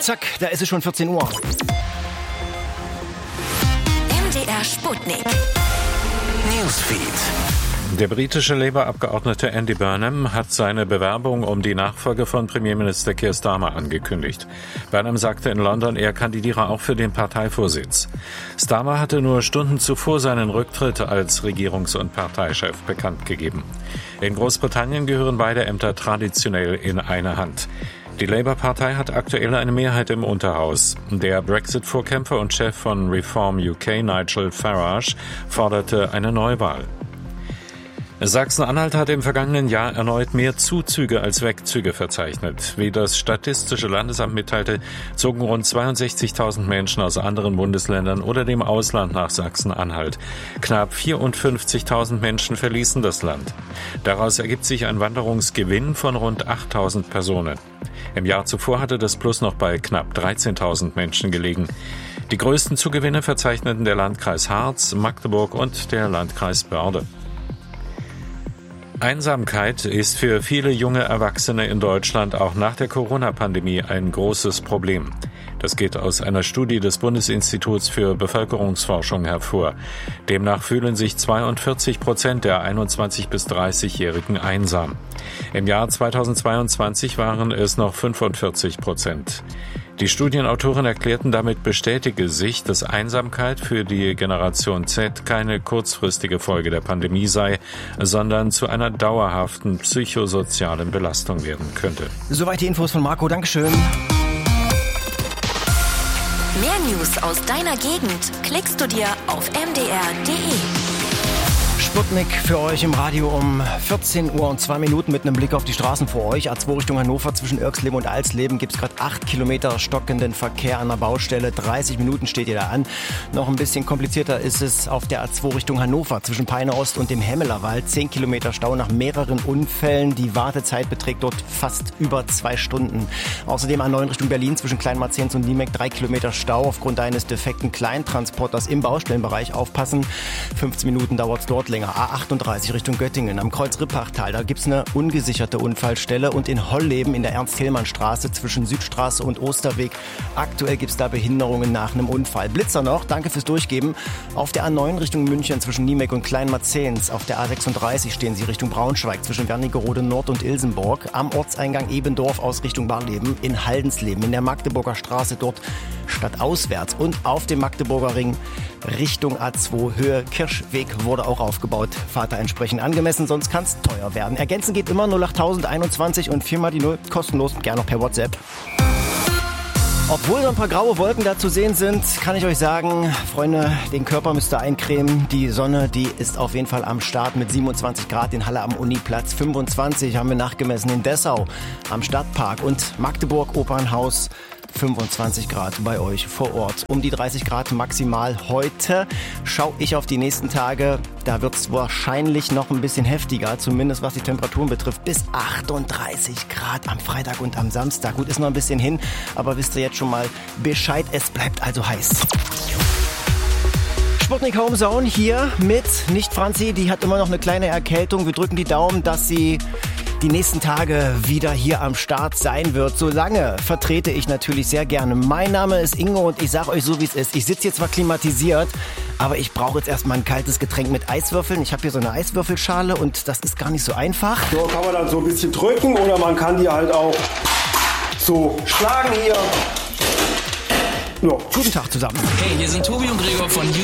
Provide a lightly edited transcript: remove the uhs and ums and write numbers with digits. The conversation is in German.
Zack, da ist es schon 14 Uhr. MDR Sputnik. Newsfeed. Der britische Labour-Abgeordnete Andy Burnham hat seine Bewerbung um die Nachfolge von Premierminister Keir Starmer angekündigt. Burnham sagte in London, er kandidiere auch für den Parteivorsitz. Starmer hatte nur Stunden zuvor seinen Rücktritt als Regierungs- und Parteichef bekannt gegeben. In Großbritannien gehören beide Ämter traditionell in eine Hand. Die Labour-Partei hat aktuell eine Mehrheit im Unterhaus. Der Brexit-Vorkämpfer und Chef von Reform UK, Nigel Farage, forderte eine Neuwahl. Sachsen-Anhalt hat im vergangenen Jahr erneut mehr Zuzüge als Wegzüge verzeichnet. Wie das Statistische Landesamt mitteilte, zogen rund 62.000 Menschen aus anderen Bundesländern oder dem Ausland nach Sachsen-Anhalt. Knapp 54.000 Menschen verließen das Land. Daraus ergibt sich ein Wanderungsgewinn von rund 8.000 Personen. Im Jahr zuvor hatte das Plus noch bei knapp 13.000 Menschen gelegen. Die größten Zugewinne verzeichneten der Landkreis Harz, Magdeburg und der Landkreis Börde. Einsamkeit ist für viele junge Erwachsene in Deutschland auch nach der Corona-Pandemie ein großes Problem. Das geht aus einer Studie des Bundesinstituts für Bevölkerungsforschung hervor. Demnach fühlen sich 42% der 21- bis 30-Jährigen einsam. Im Jahr 2022 waren es noch 45%. Die Studienautoren erklärten, damit bestätige sich, dass Einsamkeit für die Generation Z keine kurzfristige Folge der Pandemie sei, sondern zu einer dauerhaften psychosozialen Belastung werden könnte. Soweit die Infos von Marco, Dankeschön. Mehr News aus deiner Gegend klickst du dir auf mdr.de. Sputnik für euch im Radio um 14 Uhr und 2 Minuten mit einem Blick auf die Straßen vor euch. A2 Richtung Hannover zwischen Irxleben und Alsleben gibt es gerade 8 Kilometer stockenden Verkehr an der Baustelle. 30 Minuten steht ihr da an. Noch ein bisschen komplizierter ist es auf der A2 Richtung Hannover zwischen Peine Ost und dem Hemmelerwald. 10 Kilometer Stau nach mehreren Unfällen. Die Wartezeit beträgt dort fast über 2 Stunden. Außerdem A9 Richtung Berlin zwischen Kleinmarzens und Niemek 3 Kilometer Stau aufgrund eines defekten Kleintransporters im Baustellenbereich. Aufpassen, 15 Minuten dauert es dort länger. A38 Richtung Göttingen am Kreuz Rippachtal, da gibt's eine ungesicherte Unfallstelle und in Holleben in der Ernst-Hillmann-Straße zwischen Südstraße und Osterweg. Aktuell gibt's da Behinderungen nach einem Unfall. Blitzer noch, danke fürs Durchgeben. Auf der A9 Richtung München zwischen Niemek und Kleinmarzens. Auf der A36 stehen sie Richtung Braunschweig zwischen Wernigerode Nord und Ilsenburg. Am Ortseingang Ebendorf aus Richtung Barleben in Haldensleben in der Magdeburger Straße dort stadtauswärts und auf dem Magdeburger Ring Richtung A2 Höhe Kirschweg wurde auch aufgebaut. Fahrt da entsprechend angemessen, sonst kann es teuer werden. Ergänzen geht immer 08021 und 4 mal die 0 kostenlos, gerne noch per WhatsApp. Obwohl so ein paar graue Wolken da zu sehen sind, kann ich euch sagen, Freunde, den Körper müsst ihr eincremen. Die Sonne, die ist auf jeden Fall am Start mit 27 Grad in Halle am Uniplatz. 25 haben wir nachgemessen in Dessau am Stadtpark und Magdeburg Opernhaus. 25 Grad bei euch vor Ort. Um die 30 Grad maximal heute. Schaue ich auf die nächsten Tage, da wird es wahrscheinlich noch ein bisschen heftiger, zumindest was die Temperaturen betrifft. Bis 38 Grad am Freitag und am Samstag. Gut, ist noch ein bisschen hin, aber wisst ihr jetzt schon mal Bescheid. Es bleibt also heiß. Sputnik Homezone hier mit nicht Franzi, die hat immer noch eine kleine Erkältung. Wir drücken die Daumen, dass sie die nächsten Tage wieder hier am Start sein wird. Solange vertrete ich natürlich sehr gerne. Mein Name ist Ingo und ich sage euch so, wie es ist. Ich sitze hier zwar klimatisiert, aber ich brauche jetzt erstmal ein kaltes Getränk mit Eiswürfeln. Ich habe hier so eine Eiswürfelschale und das ist gar nicht so einfach. So kann man dann so ein bisschen drücken oder man kann die halt auch so schlagen hier. Ja. Guten Tag zusammen. Hey, hier sind Tobi und Gregor von